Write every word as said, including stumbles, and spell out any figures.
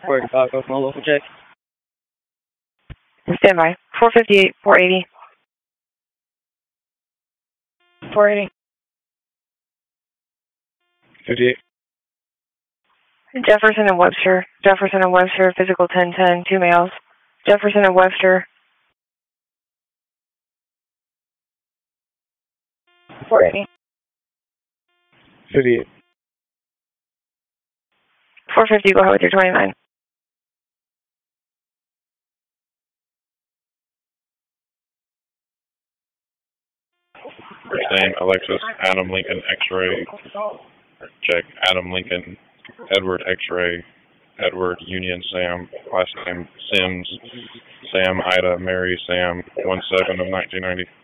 forty-five, go from a local check. Stand by. four fifty-eight, four eighty. four eighty. fifty-eight. Jefferson and Webster. Jefferson and Webster, physical ten ten, two males. Jefferson and Webster. four eighty. fifty-eight. four fifty, go ahead with your twenty-nine. Same, Alexis, Adam Lincoln, X-ray, check, Adam Lincoln, Edward, X-ray, Edward, Union, Sam, last name, Sims, Sam, Ida, Mary, Sam, one seven of nineteen ninety.